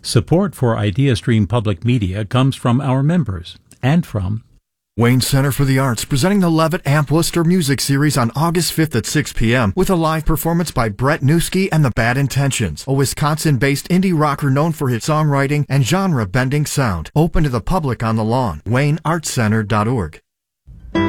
Support for IdeaStream Public Media comes from our members and from Wayne Center for the Arts, presenting the Levitt Amp Worcester Music Series on August 5th at 6 p.m. with a live performance by Brett Newski and the Bad Intentions, a Wisconsin-based indie rocker known for his songwriting and genre-bending sound. Open to the public on the lawn. WayneArtsCenter.org.